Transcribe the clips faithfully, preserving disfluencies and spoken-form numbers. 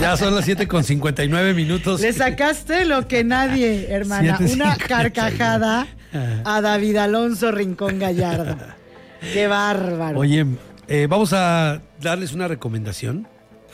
Ya son las siete con cincuenta y nueve minutos. Le sacaste lo que nadie, hermana. Una carcajada a David Alonso Rincón Gallardo. Qué bárbaro. Oye, eh, vamos a darles una recomendación.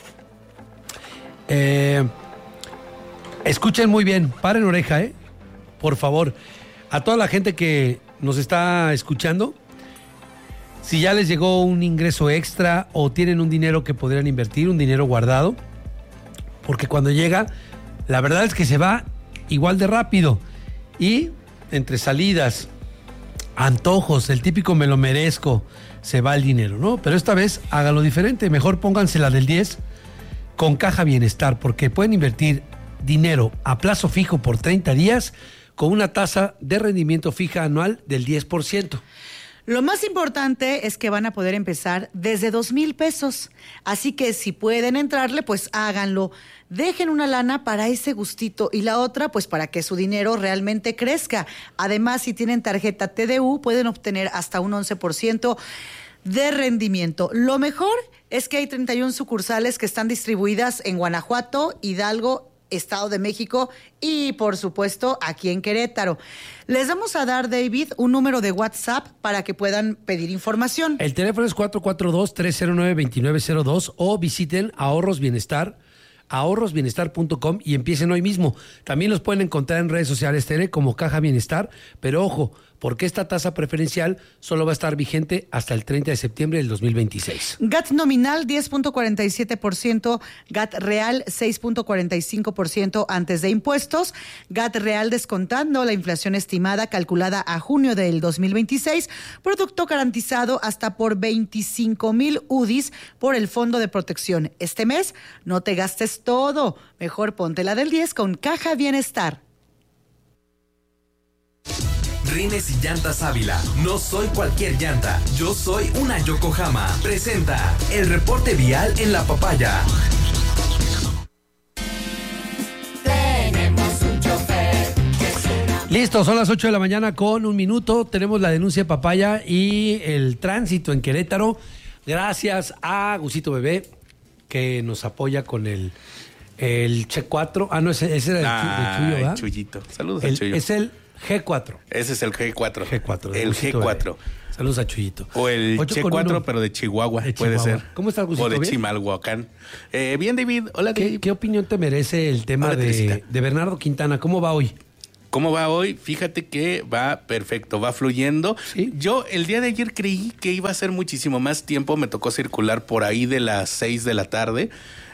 Eh, escuchen muy bien, paren oreja, ¿eh? Por favor, a toda la gente que nos está escuchando, si ya les llegó un ingreso extra o tienen un dinero que podrían invertir, un dinero guardado, porque cuando llega, la verdad es que se va igual de rápido. Y entre salidas, antojos, el típico me lo merezco, se va el dinero, ¿no? Pero esta vez hágalo diferente, mejor pónganse la del diez con Caja Bienestar, porque pueden invertir dinero a plazo fijo por treinta días con una tasa de rendimiento fija anual del diez por ciento. Lo más importante es que van a poder empezar desde dos mil pesos. Así que si pueden entrarle, pues háganlo. Dejen una lana para ese gustito y la otra, pues para que su dinero realmente crezca. Además, si tienen tarjeta T D U, pueden obtener hasta un once por ciento de rendimiento. Lo mejor es que hay treinta y una sucursales que están distribuidas en Guanajuato, Hidalgo, Estado de México y, por supuesto, aquí en Querétaro. Les vamos a dar, David, un número de WhatsApp para que puedan pedir información. El teléfono es cuatro cuatro dos, tres cero nueve, dos nueve cero dos o visiten Ahorros Bienestar, ahorros bienestar punto com y empiecen hoy mismo. También los pueden encontrar en redes sociales Tere como Caja Bienestar, pero ojo, porque esta tasa preferencial solo va a estar vigente hasta el treinta de septiembre del dos mil veintiséis. G A T nominal diez punto cuarenta y siete por ciento, G A T real seis punto cuarenta y cinco por ciento antes de impuestos, G A T real descontando la inflación estimada calculada a junio del dos mil veintiséis, producto garantizado hasta por veinticinco mil U D Is por el Fondo de Protección. Este mes no te gastes todo, mejor ponte la del diez con Caja Bienestar. Rines y Llantas Ávila. No soy cualquier llanta, yo soy una Yokohama. Presenta el reporte vial en La Papaya. Tenemos un chofer que es una... Listo, son las ocho de la mañana con un minuto. Tenemos la denuncia de Papaya y el tránsito en Querétaro. Gracias a Gusito Bebé, que nos apoya con el, el Che cuatro. Ah, no, ese, ese era el, ah, Chuyo, ¿verdad? el Chuyito. Saludos el, al Chuyo. Es el G cuatro. Ese es el G cuatro. G cuatro. El G cuatro. Bebé. Saludos a Chuyito. O el Che cuatro, pero de Chihuahua, de puede Chihuahua. ser. ¿Cómo estás, Gusito? O de ¿Bien? Chimalhuacán. Eh, bien, David. Hola, ¿Qué, David. ¿Qué opinión te merece el tema de, de Bernardo Quintana? ¿Cómo va hoy? ¿Cómo va hoy? Fíjate que va perfecto, va fluyendo. ¿Sí? Yo el día de ayer creí que iba a ser muchísimo más tiempo. Me tocó circular por ahí de las seis de la tarde,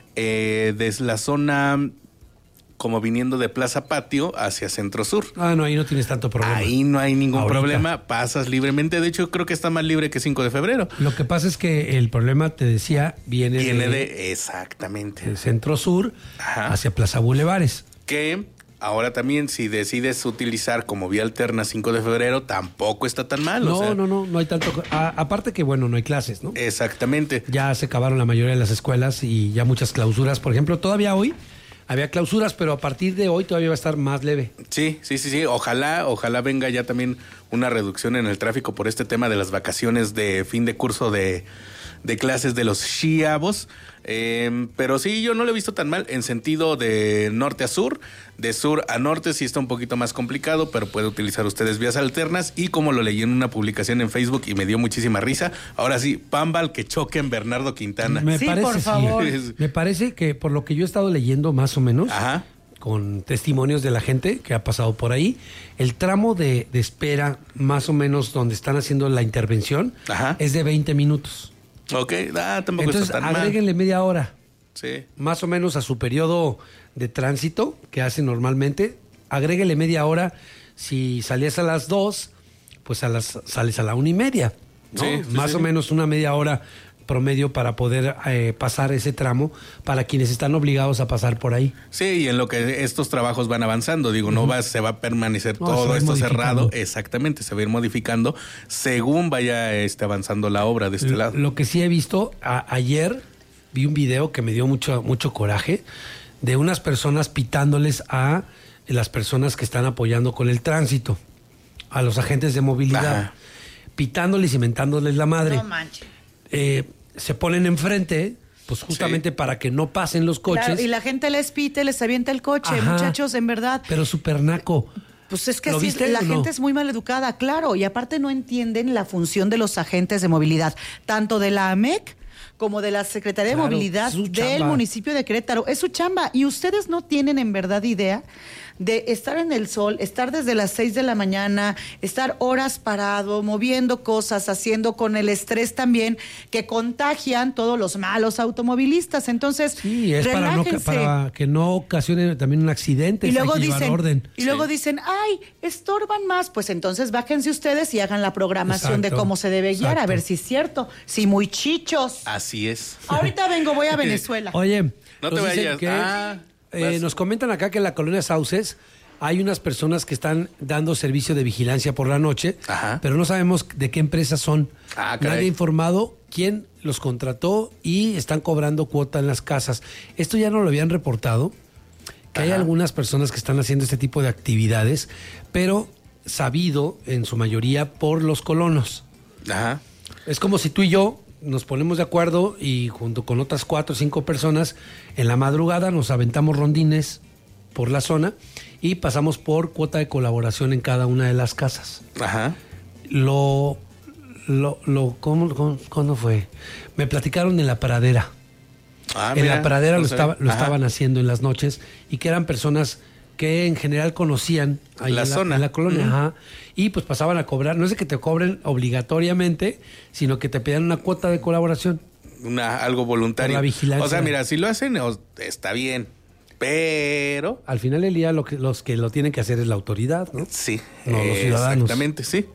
eh, desde la zona como viniendo de Plaza Patio hacia Centro Sur. Ah, no, ahí no tienes tanto problema. Ahí no hay ningún Ahorita. problema, pasas libremente. De hecho, creo que está más libre que cinco de febrero. Lo que pasa es que el problema, te decía, viene, Viene de, de, exactamente, de Centro Sur Ajá. hacia Plaza Bulevares. Que ahora también, si decides utilizar como vía alterna cinco de febrero, tampoco está tan mal. No, o sea, no, no, no hay tanto. A, aparte que, bueno, no hay clases, ¿no? Exactamente. Ya se acabaron la mayoría de las escuelas y ya muchas clausuras. Por ejemplo, todavía hoy había clausuras, pero a partir de hoy todavía va a estar más leve. Sí, sí, sí, sí. Ojalá, ojalá venga ya también una reducción en el tráfico por este tema de las vacaciones de fin de curso de, de clases de los chiavos. Eh, pero sí, yo no lo he visto tan mal en sentido de norte a sur. De sur a norte sí está un poquito más complicado, pero puede utilizar ustedes vías alternas. Y como lo leí en una publicación en Facebook y me dio muchísima risa, ahora sí, Pambal que choque en Bernardo Quintana. Me Sí, parece, por favor. sí. Me parece que por lo que yo he estado leyendo más o menos, Ajá. con testimonios de la gente que ha pasado por ahí, el tramo de, de espera, más o menos donde están haciendo la intervención, Ajá. es de veinte minutos. Ok, ah, tampoco Entonces, está tan mal. agréguenle media hora, Sí. más o menos a su periodo de tránsito que hace normalmente. Agréguenle media hora. Si salías a las dos, pues a las sales a la una y media, ¿no? Sí, sí, más sí, o sí. menos una media hora promedio para poder eh, pasar ese tramo para quienes están obligados a pasar por ahí. Sí, y en lo que estos trabajos van avanzando, digo, no va, se va a permanecer No, se todo va a ir esto modificando. cerrado, exactamente, se va a ir modificando según vaya este, avanzando la obra de este Lo, lado. lo que sí he visto, a- ayer vi un video que me dio mucho, mucho coraje de unas personas pitándoles a las personas que están apoyando con el tránsito, a los agentes de movilidad, Ajá. pitándoles y mentándoles la madre. No manches. Eh, se ponen enfrente pues justamente Sí. para que no pasen los coches. Claro, y la gente les pite, les avienta el coche, Ajá. muchachos, en verdad. Pero súper naco. Pues es que ¿Lo sí, viste la o no? gente es muy mal educada, claro, y aparte no entienden la función de los agentes de movilidad, tanto de la A M E C como de la Secretaría Claro, de Movilidad es su del chamba. municipio de Querétaro. Es su chamba y ustedes no tienen en verdad idea de estar en el sol, estar desde las seis de la mañana, estar horas parado, moviendo cosas, haciendo con el estrés también, que contagian todos los malos automovilistas. Entonces, Sí, es para, no, ca- relájense. para que no ocasione también un accidente. Y hay luego que llevar dicen, orden. y luego dicen, ay, estorban más. Pues entonces bájense ustedes y hagan la programación de Exacto, cómo se debe guiar, a exacto. ver si es cierto. Si muy chichos. Así es. Ahorita vengo, voy a Venezuela. Oye, No te nos dicen vayas. que, Ah, eh, vas. nos comentan acá que en la colonia Sauces hay unas personas que están dando servicio de vigilancia por la noche, Ajá. pero no sabemos de qué empresas son. Ah, caray. Nadie ha informado quién los contrató y están cobrando cuota en las casas. Esto ya no lo habían reportado, que hay Ajá. algunas personas que están haciendo este tipo de actividades, pero sabido en su mayoría por los colonos. Ajá. Es como si tú y yo nos ponemos de acuerdo y junto con otras cuatro o cinco personas en la madrugada nos aventamos rondines por la zona y pasamos por cuota de colaboración en cada una de las casas. Ajá. Lo, lo, lo, ¿cómo, cómo, cuándo fue? Me platicaron en la pradera. Ah, en mira, la pradera no lo, sabía. estaba, lo Ajá. estaban haciendo en las noches y que eran personas que en general conocían ahí La en, zona. en la colonia, Ujú. ajá, y pues pasaban a cobrar, no es de que te cobren obligatoriamente, sino que te pedían una cuota de colaboración. Una, algo voluntario. Por la vigilancia. O sea, mira, si lo hacen, o- está bien. Pero. Al final del día lo que, los que lo tienen que hacer es la autoridad, ¿no? Sí. No, los eh, ciudadanos. Exactamente, sí.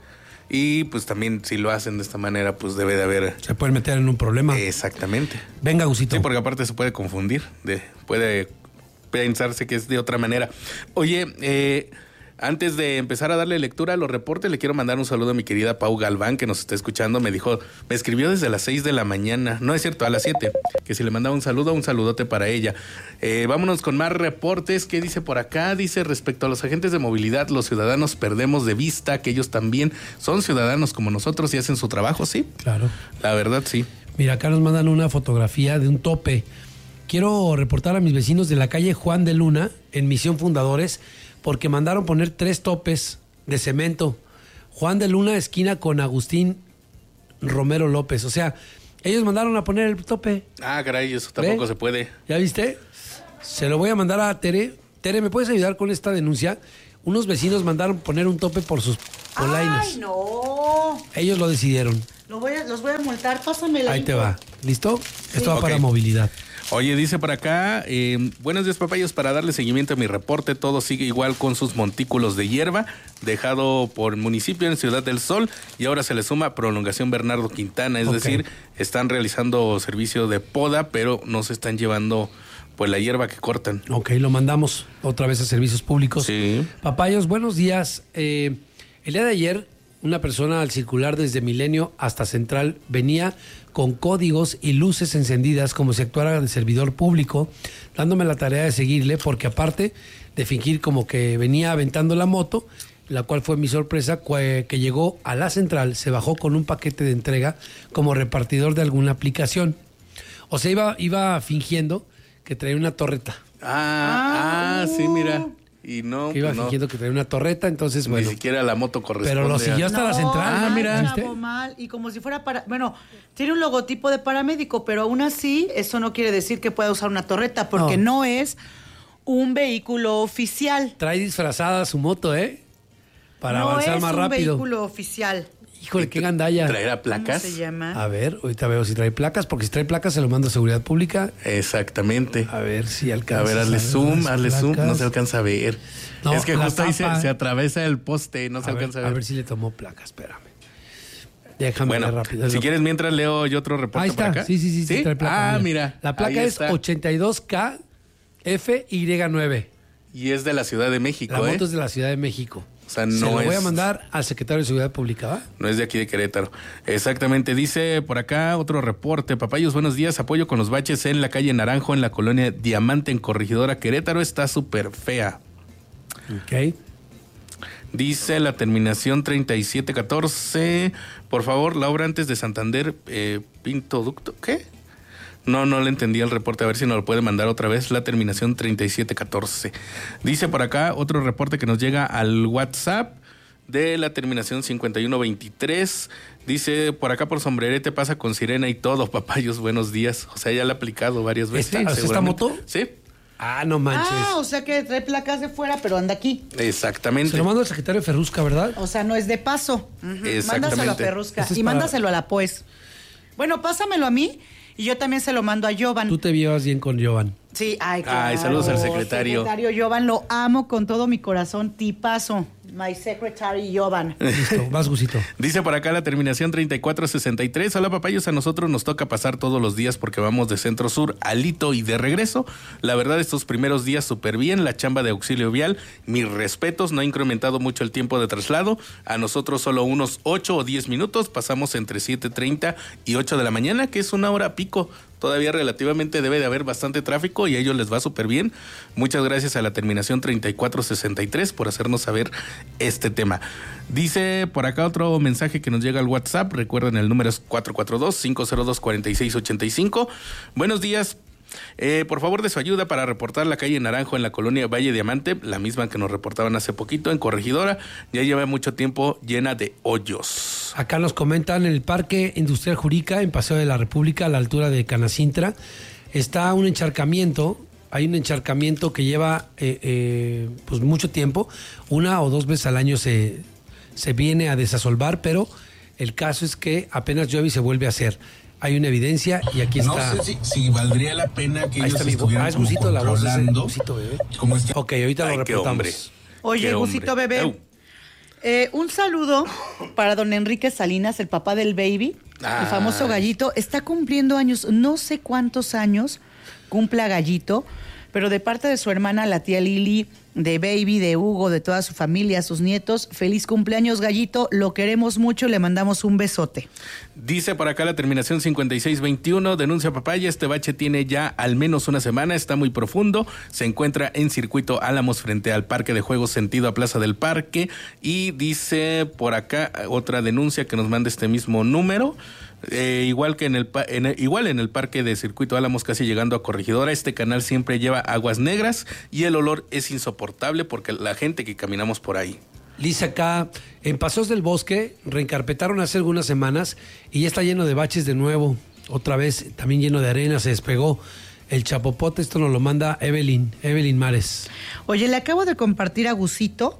Y pues también, si lo hacen de esta manera, pues debe de haber. Se pueden meter en un problema. Exactamente. Venga, Gusito. Sí, porque aparte se puede confundir, de, puede pensarse que es de otra manera. Oye, eh, antes de empezar a darle lectura a los reportes, le quiero mandar un saludo a mi querida Pau Galván, que nos está escuchando. Me dijo, me escribió desde las seis de la mañana, no es cierto, a las siete, que si le mandaba un saludo, un saludote para ella. Eh, vámonos con más reportes. ¿Qué dice por acá? Dice, respecto a los agentes de movilidad, los ciudadanos perdemos de vista que ellos también son ciudadanos como nosotros y hacen su trabajo, ¿sí? Claro. La verdad, sí. Mira, acá nos mandan una fotografía de un tope. Quiero reportar a mis vecinos de la calle Juan de Luna, en Misión Fundadores, porque mandaron poner tres topes de cemento. Juan de Luna, esquina con Agustín Romero López. O sea, ellos mandaron a poner el tope. Ah, caray, eso tampoco ¿Ve? se puede. ¿Ya viste? Se lo voy a mandar a Tere. Tere, ¿me puedes ayudar con esta denuncia? Unos vecinos mandaron poner un tope por sus polainas. Ay, no. Ellos lo decidieron. Lo voy a- los voy a multar, pásamela. Ahí te va. ¿Listo? Esto va Ok. para movilidad. Oye, dice por acá, eh, buenos días papayos, para darle seguimiento a mi reporte, todo sigue igual con sus montículos de hierba, dejado por municipio en Ciudad del Sol, y ahora se le suma prolongación Bernardo Quintana, es Ok. decir, están realizando servicio de poda, pero no se están llevando pues la hierba que cortan. Ok, lo mandamos otra vez a servicios públicos. Sí. Papayos, buenos días. Eh, el día de ayer, una persona al circular desde Milenio hasta Central venía con códigos y luces encendidas como si actuara de servidor público, dándome la tarea de seguirle, porque aparte de fingir como que venía aventando la moto, la cual fue mi sorpresa, cue- que llegó a la Central, se bajó con un paquete de entrega como repartidor de alguna aplicación. O sea, iba, iba fingiendo que traía una torreta. Ah, ah, sí, mira. Y no, Que iba pues no, fingiendo que traía una torreta, entonces, ni bueno. siquiera la moto corresponde. Pero lo a- siguió hasta la central. Ah, Ah, mira. ¿viste? Chavo, mal. Y como si fuera para... Bueno, tiene un logotipo de paramédico, pero aún así eso no quiere decir que pueda usar una torreta, porque No. no, es un vehículo oficial. Trae disfrazada su moto, ¿eh? Para no avanzar es más un rápido. vehículo oficial. Híjole, qué gandalla. ¿Traerá placas? ¿Cómo se llama? A ver, ahorita veo si trae placas, porque si trae placas se lo mando a Seguridad Pública. Exactamente. A ver si alcanza. A ver, hazle zoom, hazle zoom, no se alcanza a ver. No, es que la justo ahí se, tapa. se atraviesa el poste, no se a ver, alcanza a a ver. ver si le tomó placas, espérame. Déjame ver Bueno, rápido. si Lo- quieres, mientras leo yo otro reporte Ahí por está, acá. sí, sí, sí, sí, trae placa. Ah, mira. La placa ahí es está. ochenta y dos K F Y nueve. Y es de la Ciudad de México, La ¿eh? moto es de la Ciudad de México. O sea, Se no lo voy es- a mandar al secretario de Seguridad Pública, ¿va? No es de aquí de Querétaro. Exactamente. Dice por acá otro reporte. Papayos, buenos días. Apoyo con los baches en la calle Naranjo, en la colonia Diamante, en Corregidora, Querétaro. Está súper fea. Ok. Dice la terminación treinta y siete catorce. Por favor, la obra antes de Santander, eh, Pinto Ducto. ¿Qué? No, no le entendí el reporte, a ver si nos lo puede mandar otra vez, la terminación treinta y siete catorce. Dice por acá otro reporte que nos llega al WhatsApp de la terminación cincuenta y uno veintitrés. Dice, por acá por Sombrerete pasa con sirena y todo, papayos, buenos días. O sea, ya la ha aplicado varias veces. ¿Esta, ¿esta moto? Sí. Ah, no manches. Ah, o sea que trae placas de fuera, pero anda aquí. Exactamente. Se lo mando al secretario Ferrusca, ¿verdad? O sea, no es de paso. Uh-huh. Exactamente. Mándaselo a Ferrusca Este es y para- mándaselo a la Pues. Bueno, pásamelo a mí y yo también se lo mando a Jovan. Tú te llevas bien con Jovan. Sí, ay, claro. Ay, saludos al secretario. Secretario Jovan, lo amo con todo mi corazón, tipazo. My secretary Jovan. Listo, vas, Gusito. Dice por acá la terminación treinta y cuatro sesenta y tres. Hola, papayos, a nosotros nos toca pasar todos los días porque vamos de centro sur a Lito y de regreso. La verdad, estos primeros días súper bien. La chamba de auxilio vial, mis respetos, no ha incrementado mucho el tiempo de traslado. A nosotros solo unos ocho o diez minutos. Pasamos entre siete treinta y ocho de la mañana, que es una hora pico. Todavía relativamente debe de haber bastante tráfico y a ellos les va súper bien. Muchas gracias a la terminación treinta y cuatro sesenta y tres por hacernos saber este tema. Dice por acá otro mensaje que nos llega al WhatsApp. Recuerden, el número es cuatro cuatro dos, cinco cero dos, cuatro seis ocho cinco. Buenos días. Eh, por favor de su ayuda para reportar la calle Naranjo en la colonia Valle Diamante, la misma que nos reportaban hace poquito en Corregidora, ya lleva mucho tiempo llena de hoyos. Acá nos comentan el Parque Industrial Jurica en Paseo de la República a la altura de Canacintra. Está un encharcamiento, hay un encharcamiento que lleva eh, eh, pues mucho tiempo, una o dos veces al año se, se viene a desasolvar, pero el caso es que apenas llueve y se vuelve a hacer. Hay una evidencia y aquí está. No sé si, si valdría la pena que Ahí ellos está mi voz. estuvieran Ah, es como Gusito, la voz es de controlando Gusito Bebé. como este- Ok, ahorita Ay, lo qué reportamos. hombre. Oye, Qué Gusito hombre. Bebé. Eu. Eh, un saludo para don Enrique Salinas, el papá del baby, Ah. el famoso Gallito. Está cumpliendo años, no sé cuántos años cumpla Gallito, pero de parte de su hermana, la tía Lili, de Baby, de Hugo, de toda su familia, sus nietos, feliz cumpleaños, Gallito. Lo queremos mucho, le mandamos un besote. Dice por acá la terminación cincuenta y seis veintiuno, denuncia papaya, este bache tiene ya al menos una semana, está muy profundo, se encuentra en Circuito Álamos frente al Parque de Juegos sentido a Plaza del Parque, y dice por acá otra denuncia que nos manda este mismo número. Eh, igual que en el, pa- en el igual en el parque de Circuito Álamos, casi llegando a Corregidora, este canal siempre lleva aguas negras y el olor es insoportable porque la gente que caminamos por ahí. Lisa, acá en Pasos del Bosque reencarpetaron hace algunas semanas y ya está lleno de baches de nuevo. Otra vez también lleno de arena, se despegó. El chapopote, esto nos lo manda Evelyn, Evelyn Mares. Oye, le acabo de compartir a Gusito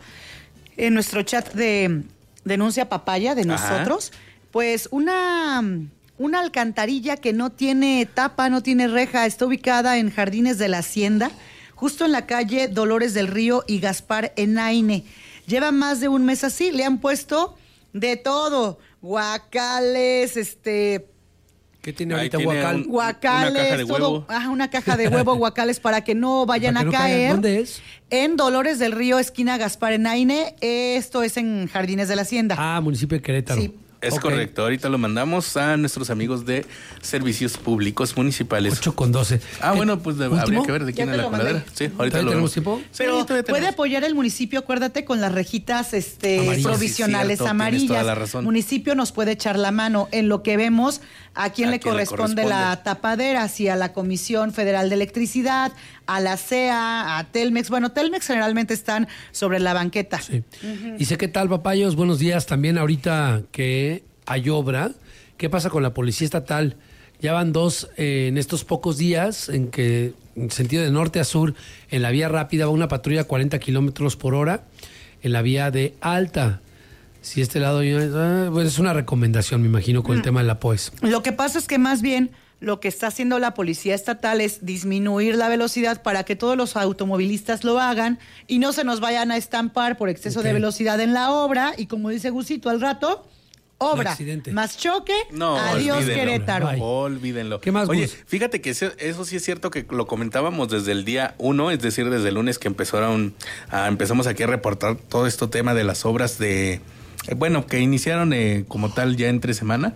en nuestro chat de Denuncia Papaya de Ajá. nosotros, pues una, una alcantarilla que no tiene tapa, no tiene reja, está ubicada en Jardines de la Hacienda, justo en la calle Dolores del Río y Gaspar Enaine. Lleva más de un mes así, le han puesto de todo, guacales, este... ¿Qué tiene Ahí ahorita tiene Guacal? un- Guacales, Una caja de todo, huevo. ajá, una caja de huevo, guacales para que no vayan Para que a no caigan. caer. ¿Dónde es? En Dolores del Río, esquina Gaspar Enaine. Esto es en Jardines de la Hacienda. Ah, municipio de Querétaro. Sí. Es Ok. correcto, ahorita lo mandamos a nuestros amigos de Servicios Públicos Municipales. ocho con doce. Ah, ¿Qué? bueno, pues de- ¿Último? habría que ver de Ya quién te es la lo mandé. coladera. Sí, ahorita ¿Todavía lo tenemos tiempo? Sí, Pero todavía puede tenemos. apoyar el municipio, acuérdate, con las rejitas este, Amarillas. provisionales Sí, cierto, tienes amarillas. toda la razón. Municipio nos puede echar la mano en lo que vemos a quién ¿A le quién le corresponde, corresponde? la tapadera, si a la Comisión Federal de Electricidad, a la C E A, a Telmex. Bueno, Telmex generalmente están sobre la banqueta. Sí. Y sé qué tal, papayos. Buenos días. También ahorita que hay obra, ¿qué pasa con la policía estatal? Ya van dos eh, en estos pocos días en que, en sentido de norte a sur, en la vía rápida va una patrulla a cuarenta kilómetros por hora, en la vía de alta. Si este lado, eh, pues es una recomendación, me imagino, con el tema de la P O E S. Lo que pasa es que más bien lo que está haciendo la policía estatal es disminuir la velocidad para que todos los automovilistas lo hagan y no se nos vayan a estampar por exceso Ok. de velocidad en la obra. Y como dice Gusito, al rato, obra, accidente. más choque, No, adiós olvídenlo. Querétaro. Bye. Olvídenlo. ¿Qué más, Oye, Gus? fíjate que eso, eso sí es cierto que lo comentábamos desde el día uno, es decir, desde el lunes que empezaron a, empezamos aquí a reportar todo este tema de las obras de, eh, bueno, que iniciaron eh, como tal ya entre semana.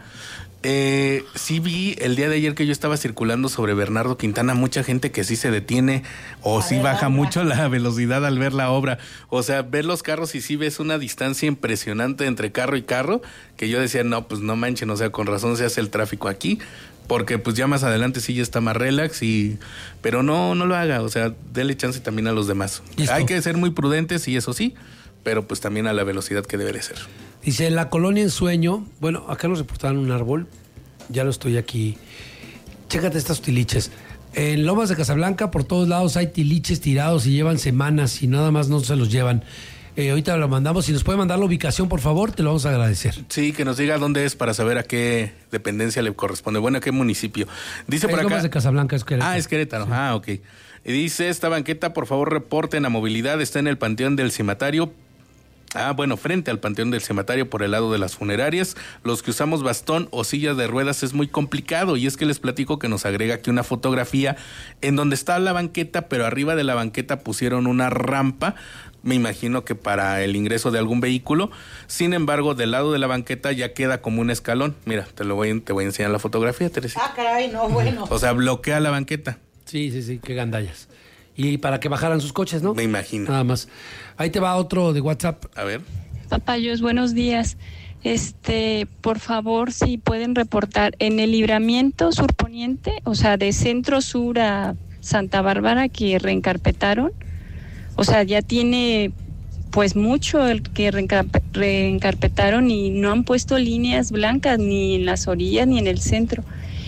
Eh, sí vi el día de ayer que yo estaba circulando sobre Bernardo Quintana, mucha gente que sí se detiene o sí baja mucho la velocidad al ver la obra. O sea, ver los carros y sí ves una distancia impresionante entre carro y carro, que yo decía, no, pues no manchen, o sea, con razón se hace el tráfico aquí. porque pues ya más adelante sí ya está más relax, y pero no, no lo haga, o sea, dele chance también a los demás. Listo. Hay que ser muy prudentes, y eso sí, pero pues también a la velocidad que debe de ser. Dice, en la colonia Ensueño, bueno, acá nos reportaron un árbol, ya lo estoy aquí. Chécate estas tiliches. En Lomas de Casablanca, por todos lados hay tiliches tirados y llevan semanas y nada más no se los llevan. Eh, ahorita lo mandamos. Si nos puede mandar la ubicación, por favor, te lo vamos a agradecer. Sí, que nos diga dónde es para saber a qué dependencia le corresponde. Bueno, a qué municipio. Dice por Es acá. Lomas de Casablanca, es Querétaro. Ah, es Querétaro. Sí. Ah, ok. Y dice, esta banqueta, por favor, reporten a movilidad. Está en el Panteón del Cimatario. Ah, bueno, frente al Panteón del Cimatario por el lado de las funerarias. Los que usamos bastón o silla de ruedas es muy complicado, y es que les platico que nos agrega aquí una fotografía en donde está la banqueta, pero arriba de la banqueta pusieron una rampa, me imagino que para el ingreso de algún vehículo. Sin embargo, del lado de la banqueta ya queda como un escalón. Mira, te lo voy, te voy a enseñar la fotografía, Teresita. Ah, caray, no, bueno. O sea, bloquea la banqueta. Sí, sí, sí, qué gandallas. Y para que bajaran sus coches, ¿no? Me imagino. Nada más. Ahí te va otro de WhatsApp. A ver. Papayos, buenos días. Este, por favor, si pueden reportar en el libramiento surponiente, o sea, de centro sur a Santa Bárbara, que reencarpetaron. O sea, ya tiene pues mucho el que reencarpe- reencarpetaron y no han puesto líneas blancas ni en las orillas ni en el centro.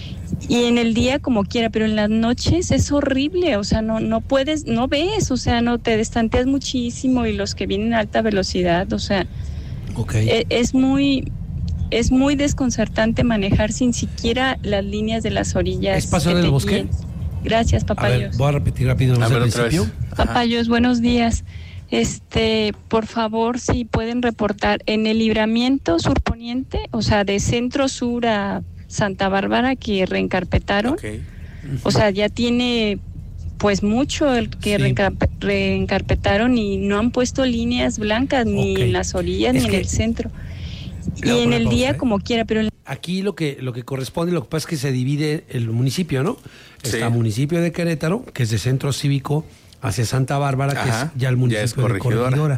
Y en el día como quiera, pero en las noches es horrible, o sea, no no puedes, no ves, o sea, no te destanteas muchísimo, y los que vienen a alta velocidad, o sea, Okay. es, es muy es muy desconcertante manejar sin siquiera las líneas de las orillas. ¿Es Paso que del te Bosque? guíen. Gracias, A ver, papayos. voy a repetir rápido A desde ver, el otra vez. principio. Ajá. Papayos, buenos días. Este, por favor, si pueden reportar en el libramiento surponiente, o sea, de centro sur a Santa Bárbara, que reencarpetaron. Ok. O sea, ya tiene pues mucho el que Sí. reencarpe- reencarpetaron y no han puesto líneas blancas ni Ok. en las orillas Es ni que- en el centro. Le voy a Y en poner el pausa, día ¿eh? como quiera, pero en Aquí lo que, lo que corresponde, lo que pasa es que se divide el municipio, ¿no? Está Sí. municipio de Querétaro, que es de centro cívico, hacia Santa Bárbara, que Ajá, es ya el ya municipio es de corregidora. Corregidora.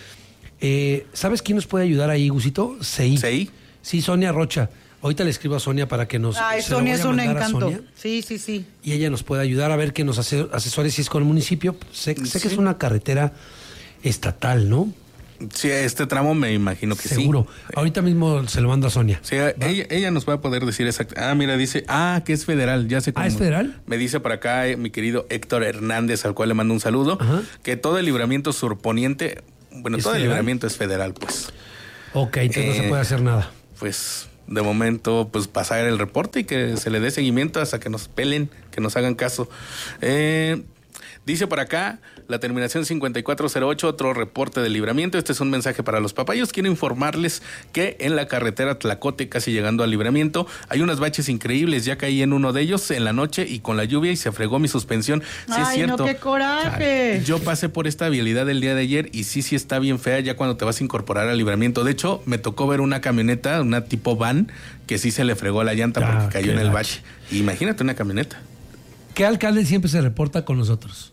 Eh, ¿Sabes quién nos puede ayudar ahí, Gusito? C I. ¿C I? Sí, Sonia Rocha. Ahorita le escribo a Sonia para que nos... Ay, se lo Sonia voy a es un mandar a encanto. Sonia, Sí, sí, sí. y ella nos puede ayudar a ver que nos ase- asesore si es con el municipio. Sé, sé que Sí. es una carretera estatal, ¿no? Sí, este tramo me imagino que Seguro. sí. Ahorita mismo se lo mando a Sonia. Sí, ella, ella nos va a poder decir exacto. Ah, mira, dice, ah, que es federal, ya sé cómo. Ah, ¿es federal? Me dice por acá eh, mi querido Héctor Hernández, al cual le mando un saludo, Ajá. que todo el libramiento surponiente, bueno, ¿Es todo el federal? libramiento es federal, pues. Ok, entonces no se Eh, puede hacer nada. Pues, de momento, pues pasar el reporte y que se le dé seguimiento hasta que nos pelen, que nos hagan caso. Eh... Dice por acá, la terminación cincuenta y cuatro cero ocho, otro reporte de libramiento. Este es un mensaje para los papayos. Quiero informarles que en la carretera Tlacote, casi llegando al libramiento, hay unos baches increíbles. Ya caí en uno de ellos en la noche y con la lluvia y se fregó mi suspensión. Sí, es Ay, cierto. no, qué coraje. Yo pasé por esta vialidad el día de ayer y sí, sí está bien fea ya cuando te vas a incorporar al libramiento. De hecho, me tocó ver una camioneta, una tipo van, que sí se le fregó la llanta Ah, porque cayó qué en el bache. bache. Imagínate una camioneta. ¿Qué alcalde siempre se reporta con nosotros?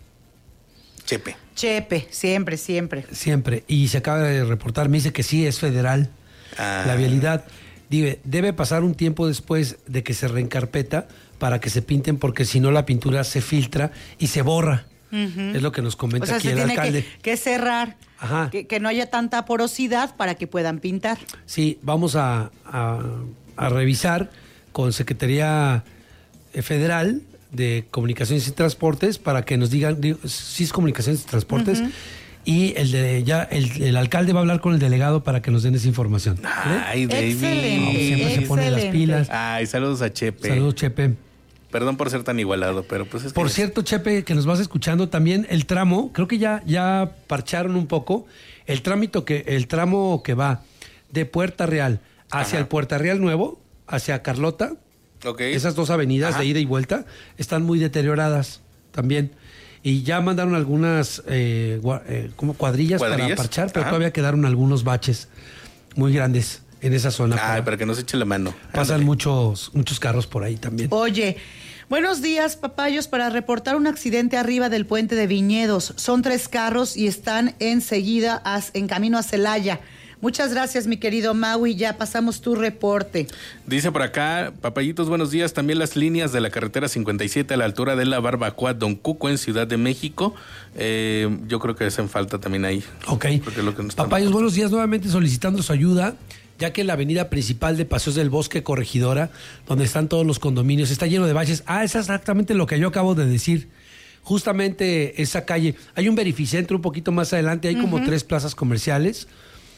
Chepe. Chepe, siempre, siempre. Siempre. Y se acaba de reportar, me dice que sí, es federal Ah. la vialidad. Dice, debe pasar un tiempo después de que se reencarpeta para que se pinten, porque si no la pintura se filtra y se borra. Es lo que nos comenta O sea, aquí se el tiene alcalde. que, que cerrar, Ajá. que, que no haya tanta porosidad para que puedan pintar. Sí, vamos a, a- a revisar con Secretaría eh, Federal de Comunicaciones y Transportes para que nos digan, digo, sí es Comunicaciones y Transportes, y el de ya el, el alcalde va a hablar con el delegado para que nos den esa información. ¿vale? Ay, David. Excelente. No, siempre se pone las excelente. pilas. Ay, saludos a Chepe. Saludos, Chepe. Perdón por ser tan igualado, pero pues es que... Por cierto, Chepe, que nos vas escuchando también el tramo, creo que ya, ya parcharon un poco el trámite que, el tramo que va de Puerta Real hacia Ajá. el Puerta Real Nuevo, hacia Carlota, Ok. esas dos avenidas Ajá. de ida y vuelta están muy deterioradas también. Y ya mandaron algunas eh, gua- eh, como cuadrillas, para ¿Cuadrillas? parchar, pero Ajá. todavía quedaron algunos baches muy grandes en esa zona. Ay, para- para que no se eche la mano. pasan Ándale. muchos, muchos carros por ahí también. Oye, buenos días, papayos, para reportar un accidente arriba del puente de Viñedos. Son tres carros y están enseguida as- en camino a Celaya. Muchas gracias, mi querido Maui. Ya pasamos tu reporte. Dice por acá, papayitos, buenos días. También las líneas de la carretera cincuenta y siete a la altura de la Barbacoa Don Cuco en Ciudad de México. Eh, yo creo que hacen falta también ahí. Ok. Porque es lo que nos están- Papayos, buenos días. Nuevamente solicitando su ayuda, ya que la avenida principal de Paseos del Bosque Corregidora, donde están todos los condominios, está lleno de baches. Ah, es exactamente lo que yo acabo de decir. Justamente esa calle. Hay un verificentro un poquito más adelante, hay como tres plazas comerciales.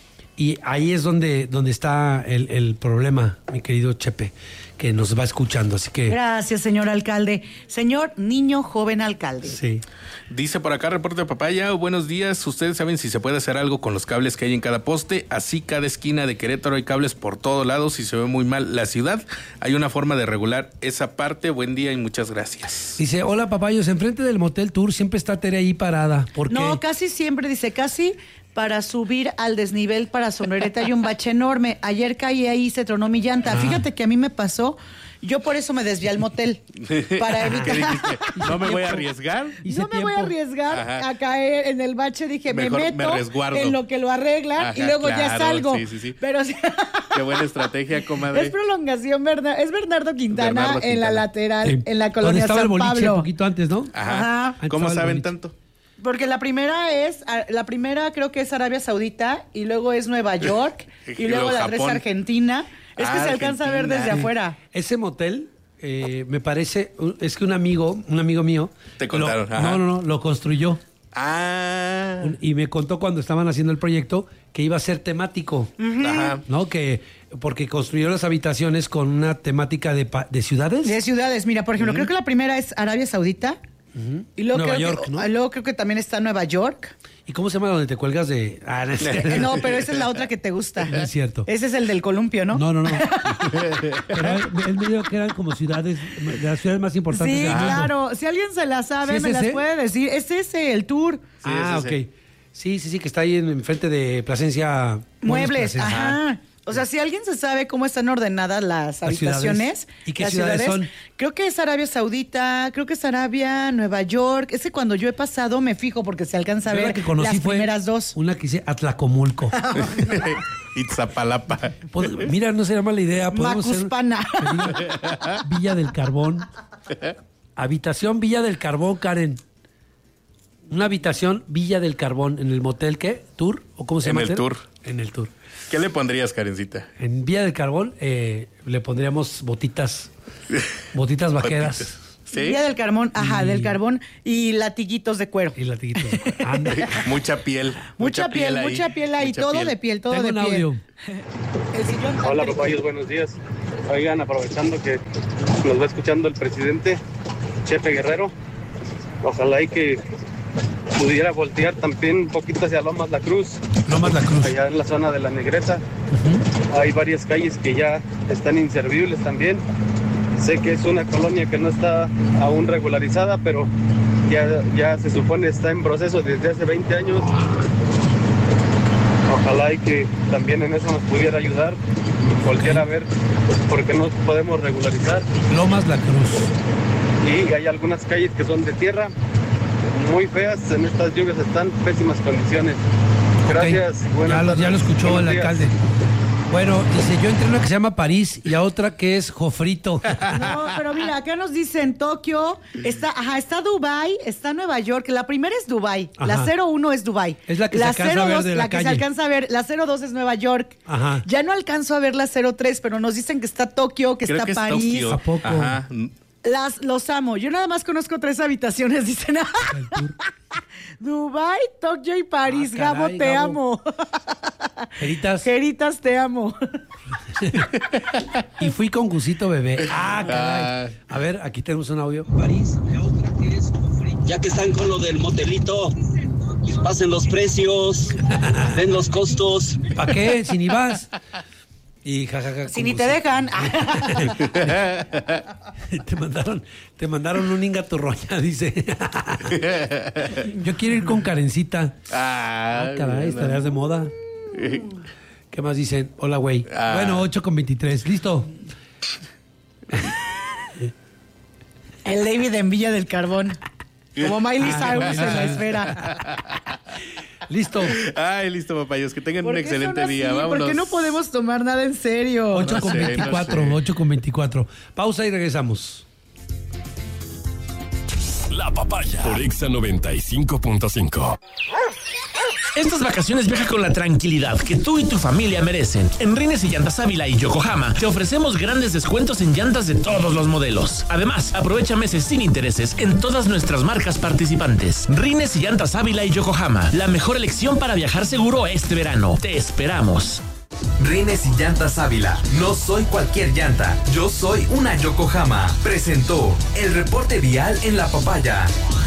Y ahí es donde, donde está el, el problema, mi querido Chepe, que nos va escuchando. Así que. Gracias, señor alcalde. Señor niño joven alcalde. Sí. Dice por acá, reporte de Papaya, buenos días. Ustedes saben si se puede hacer algo con los cables que hay en cada poste. Así cada esquina de Querétaro hay cables por todos lados y se ve muy mal la ciudad. Hay una forma de regular esa parte. Buen día y muchas gracias. Dice, hola papayos, enfrente del Motel Tour siempre está Tere ahí parada. ¿Por qué? No, casi siempre, dice, casi para subir al desnivel para Sombrereta hay un bache enorme. Ayer caí ahí y se tronó mi llanta. Ah. Fíjate que a mí me pasó, yo por eso me desvié al motel. Para ¿Qué evitar... dijiste? ¿No me voy a arriesgar? Hice No me voy a tiempo. arriesgar Ajá. a caer en el bache. Dije, Mejor me me meto resguardo. en lo que lo arreglan y Ajá, luego ya claro, salgo. sí, sí, sí. Pero sí, Qué buena estrategia, comadre. es prolongación, ¿verdad? Es Bernardo Quintana Bernardo en la Quintana. lateral, Sí. en la Donde colonia estaba el San boliche Pablo. un poquito antes, ¿no? Ajá. Ajá. ¿Cómo Ahí estaba el saben boliche. tanto? Porque la primera es, la primera creo que es Arabia Saudita y luego es Nueva York y, Y luego luego la tres Japón. Argentina. Es que Ah, se alcanza a ver Argentina. desde Sí. afuera. Ese motel, eh, me parece, es que un amigo, un amigo mío. Te contaron, lo- ajá. No, no, no, lo construyó. Ah. Y me contó cuando estaban haciendo el proyecto que iba a ser temático. Ajá. ¿No? Que, porque construyó las habitaciones con una temática de, pa- de ciudades. De ciudades, mira, por ejemplo, creo que la primera es Arabia Saudita. Y luego, Nueva creo York, que, ¿no? luego creo que también está Nueva York. ¿Y cómo se llama donde te cuelgas de.? Ah, no es cierto. No, pero esa es la otra que te gusta. No es cierto. Ese es el del columpio, ¿no? No, no, no. Pero él, él me dijo que eran como ciudades, de las ciudades más importantes Sí, del mundo. claro. Si alguien se la sabe, ¿Sí es me las ese? puede decir. Es ese, el tour. Ah, sí, sí. ok. Sí, sí, sí, que está ahí en, enfrente de Plasencia. Muebles, Plasencia. ajá. O sea, si alguien se sabe cómo están ordenadas las Las habitaciones. ciudades. ¿Y qué las ciudades son? Creo que es Arabia Saudita, creo que es Arabia, Nueva York. Ese cuando yo he pasado me fijo porque se alcanza a Yo la ver que conocí las fue primeras dos. una que dice Atlacomulco. Itzapalapa. Pues, mira, no sería mala idea. Podemos hacer- Macuspana. que diga Villa del Carbón. Habitación Villa del Carbón, Karen. Una habitación Villa del Carbón en el motel, ¿qué? ¿Tour? ¿O cómo se En llama? el Tere? tour. En el tour. ¿Qué le pondrías, Karencita? En Villa del Carbón eh, le pondríamos botitas, botitas vaqueras Botitas. ¿Sí? Día del carbón, ajá, Y- del carbón y latiguitos de cuero. y latiguitos. Anda. Mucha piel. Mucha piel, ahí, mucha piel ahí, mucha todo piel. de piel, todo Tengo de un piel. audio. El sillón Hola tan papayos, buenos días. Oigan, aprovechando que nos va escuchando el presidente Chepe Guerrero, ojalá y que pudiera voltear también un poquito hacia Lomas La Cruz, Lomas La Cruz. allá en la zona de la Negreta. Hay varias calles que ya están inservibles también. Sé que es una colonia que no está aún regularizada, pero ya, ya se supone está en proceso desde hace veinte años. Ojalá y que también en eso nos pudiera ayudar, voltear a ver por qué no podemos regularizar. Lomas La Cruz. Y hay algunas calles que son de tierra, muy feas, en estas lluvias están en pésimas condiciones. Gracias. Ok. buenas Ya lo, ya tardes, lo escuchó buenos el días. alcalde. Bueno, dice, yo entré en una que se llama París y a otra que es Jofrito. No, pero mira, acá nos dicen Tokio, está, ajá, está Dubai, está Nueva York. La primera es Dubai, la Ajá. cero uno es Dubai. Es la que se alcanza a ver de la la que se calle. alcanza a ver, la cero dos es Nueva York. Ajá. Ya no alcanzo a ver la cero tres, pero nos dicen que está Tokio, que Creo está que es París. Tokio. ¿A poco? Ajá. Las, los amo. Yo nada más conozco tres habitaciones, dicen. Dubai, Tokio y París. Ah, Gabo, caray, te Gabo. amo. Jeritas. Geritas, te amo. Y fui con Gusito Bebé. Ah, caray. A ver, aquí tenemos un audio. París y a otra que es Jofrito. Ya que están con lo del motelito, pasen los precios, den los costos. ¿Para qué? Si ni vas. Y jajaja. Si ni te dejan. Te mandaron, te mandaron un ingaturroña, dice. Yo quiero ir con Karencita. Ah, Ah, caray, estarías de moda. ¿Qué más dicen? Hola, güey. Ah. Bueno, ocho con veintitrés. ¿Listo? El David en Villa del Carbón. Como Miley Ah, Cyrus en la esfera. Listo. Ay, listo, papayos. Que tengan un ¿Por qué excelente son día. así? Vámonos. ¿Por qué no podemos tomar nada en serio? ocho con sé, no veinticuatro, sé. ocho con veinticuatro. Pausa y regresamos. La Papaya por Exa noventa y cinco punto cinco. Estas vacaciones viaja con la tranquilidad que tú y tu familia merecen. En Rines y Llantas Ávila y Yokohama te ofrecemos grandes descuentos en llantas de todos los modelos. Además, aprovecha meses sin intereses en todas nuestras marcas participantes. Rines y Llantas Ávila y Yokohama, la mejor elección para viajar seguro este verano. Te esperamos. Rines y Llantas Ávila. No soy cualquier llanta. Yo soy una Yokohama. Presentó el reporte vial en La Papaya.